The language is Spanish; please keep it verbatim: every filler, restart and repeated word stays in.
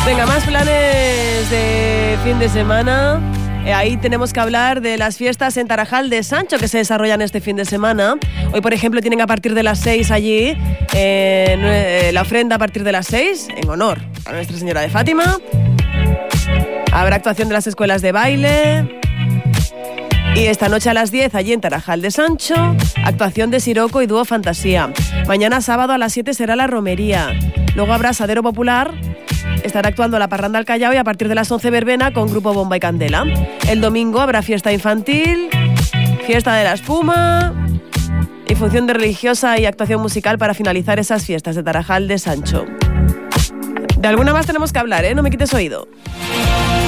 Venga, más planes de fin de semana. Eh, ahí tenemos que hablar de las fiestas en Tarajal de Sancho que se desarrollan este fin de semana. Hoy, por ejemplo, tienen a partir de las seis allí eh, la ofrenda a partir de las seis en honor a Nuestra Señora de Fátima. Habrá actuación de las escuelas de baile. Y esta noche a las diez, allí en Tarajal de Sancho, actuación de Siroco y Dúo Fantasía. Mañana sábado a las siete será la romería. Luego habrá asadero popular. Estará actuando la Parranda al Callao y a partir de las once verbena con Grupo Bomba y Candela. El domingo habrá fiesta infantil, fiesta de la espuma y función de religiosa y actuación musical para finalizar esas fiestas de Tarajal de Sancho. De alguna más tenemos que hablar, ¿eh? No me quites oído.